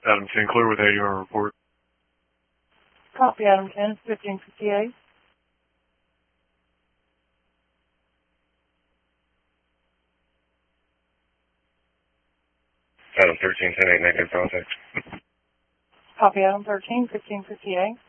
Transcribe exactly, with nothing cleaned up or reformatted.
Adam Sinclair with A D R report. Copy, Adam ten, fifteen fifty-eight. Adam thirteen ten eight, negative contact. Copy, Adam thirteen, fifteen fifty-eight.